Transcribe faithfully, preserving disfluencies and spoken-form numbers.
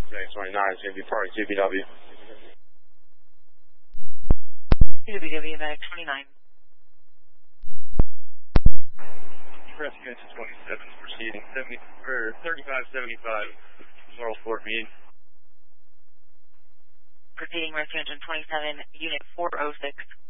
J twenty-nine is going to be part of Q B W. Q B W, Mag twenty-nine. Rescue engine twenty-seven is proceeding seventy, or thirty-five seventy-five, Laurel Fort Meade. Proceeding rescue engine twenty-seven, unit four oh six.